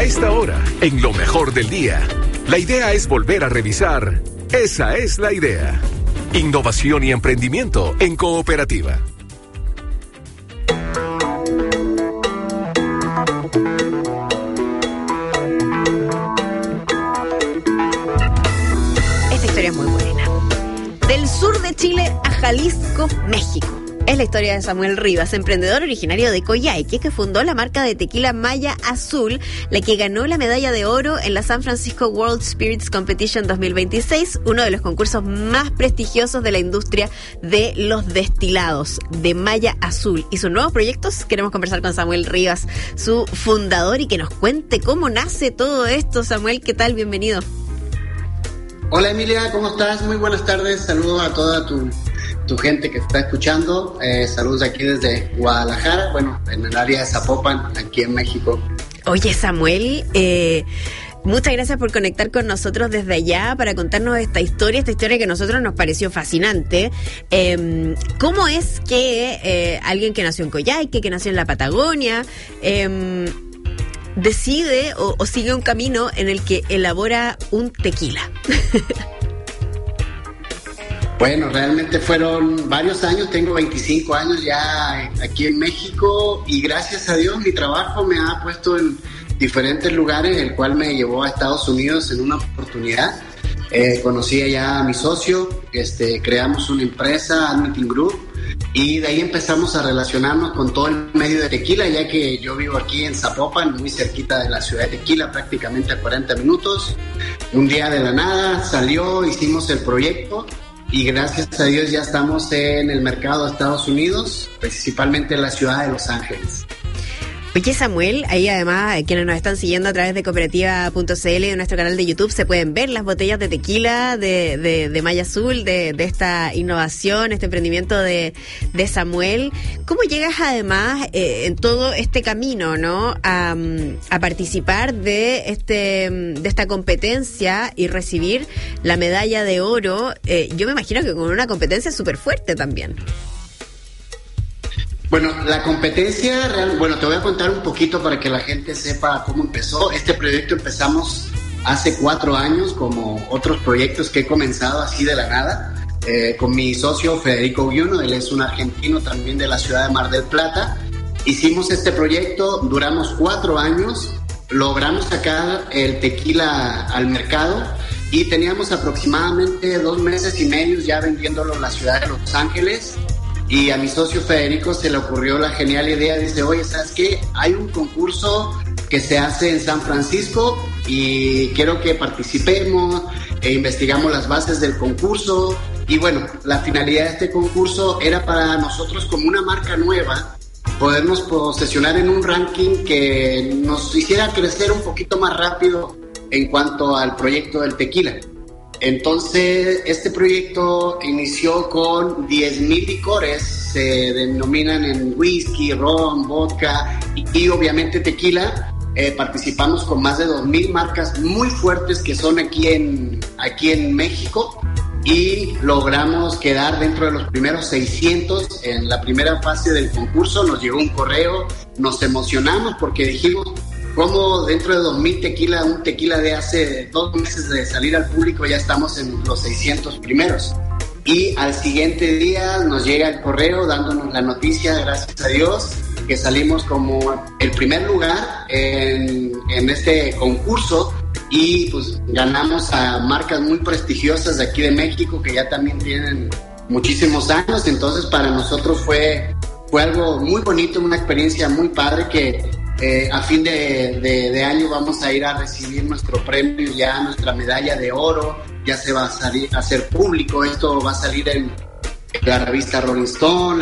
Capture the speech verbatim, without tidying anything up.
A esta hora, en lo mejor del día, la idea es volver a revisar. Esa es la idea. Innovación y emprendimiento en cooperativa. Esta historia es muy buena. Del sur de Chile a Jalisco, México. Es la historia de Samuel Rivas, emprendedor originario de Coyhaique, que fundó la marca de tequila Maya Azul, la que ganó la medalla de oro en la San Francisco World Spirits Competition dos mil veintiséis, uno de los concursos más prestigiosos de la industria de los destilados, de Maya Azul. Y sus nuevos proyectos, queremos conversar con Samuel Rivas, su fundador, y que nos cuente cómo nace todo esto. Samuel, ¿qué tal? Bienvenido. Hola Emilia, ¿cómo estás? Muy buenas tardes, saludos a toda tu... tu gente que está escuchando, eh, saludos aquí desde Guadalajara, bueno, en el área de Zapopan, aquí en México. Oye, Samuel, eh, muchas gracias por conectar con nosotros desde allá para contarnos esta historia, esta historia que a nosotros nos pareció fascinante. Eh, ¿Cómo es que eh, alguien que nació en Coyhaique, que nació en la Patagonia, eh, decide o, o sigue un camino en el que elabora un tequila? Bueno, realmente fueron varios años, tengo veinticinco años ya aquí en México y gracias a Dios mi trabajo me ha puesto en diferentes lugares, el cual me llevó a Estados Unidos en una oportunidad. Eh, conocí allá a mi socio, este, creamos una empresa, Admiting Group, y de ahí empezamos a relacionarnos con todo el medio de tequila, ya que yo vivo aquí en Zapopan, muy cerquita de la ciudad de Tequila, prácticamente a cuarenta minutos. Un día de la nada salió, hicimos el proyecto. Y gracias a Dios ya estamos en el mercado de Estados Unidos, principalmente en la ciudad de Los Ángeles. Oye, Samuel, ahí además quienes nos están siguiendo a través de cooperativa punto c l, de nuestro canal de YouTube, se pueden ver las botellas de tequila de, de, de Maya Azul, de, de esta innovación, este emprendimiento de, de Samuel. ¿Cómo llegas además eh, en todo este camino, ¿no? a, a participar de este de esta competencia y recibir la medalla de oro? Eh, yo me imagino que con una competencia súper fuerte también. Bueno, la competencia, real, bueno, te voy a contar un poquito para que la gente sepa cómo empezó. Este proyecto empezamos hace cuatro años, como otros proyectos que he comenzado así de la nada, eh, con mi socio Federico Guiuno, él es un argentino también de la ciudad de Mar del Plata. Hicimos este proyecto, duramos cuatro años, logramos sacar el tequila al mercado y teníamos aproximadamente dos meses y medio ya vendiéndolo en la ciudad de Los Ángeles. Y a mi socio Federico se le ocurrió la genial idea, dice, oye, ¿sabes qué? Hay un concurso que se hace en San Francisco y quiero que participemos, e investigamos las bases del concurso. Y bueno, la finalidad de este concurso era para nosotros como una marca nueva, podernos posesionar en un ranking que nos hiciera crecer un poquito más rápido en cuanto al proyecto del tequila. Entonces, este proyecto inició con diez mil licores, se denominan en whisky, ron, vodka y, y obviamente tequila. Eh, participamos con más de dos mil marcas muy fuertes que son aquí en, aquí en México y logramos quedar dentro de los primeros seiscientos en la primera fase del concurso. Nos llegó un correo, nos emocionamos porque dijimos, como dentro de dos mil tequila, un tequila de hace dos meses de salir al público, ya estamos en los seiscientos primeros. Y al siguiente día nos llega el correo dándonos la noticia, gracias a Dios, que salimos como el primer lugar en, en este concurso y pues ganamos a marcas muy prestigiosas de aquí de México que ya también tienen muchísimos años. Entonces para nosotros fue, fue algo muy bonito, una experiencia muy padre que Eh, a fin de, de, de año vamos a ir a recibir nuestro premio, ya nuestra medalla de oro, ya se va a salir a hacer público, esto va a salir en la revista Rolling Stone,